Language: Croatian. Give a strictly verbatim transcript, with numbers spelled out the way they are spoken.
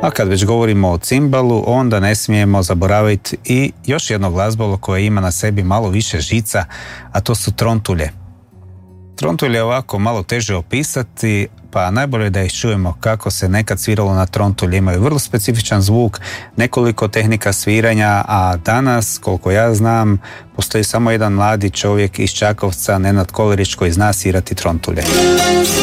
A kad već govorimo o cimbalu, onda ne smijemo zaboraviti i još jedno glazbalo koje ima na sebi malo više žica, a to su trontulje. Trontulje je ovako malo teže opisati, pa najbolje da ih čujemo kako se nekad sviralo na trontulje. Imaju vrlo specifičan zvuk, nekoliko tehnika sviranja, a danas, koliko ja znam, postoji samo jedan mladi čovjek iz Čakovca, Nenad Kolerić, koji zna svirati trontulje.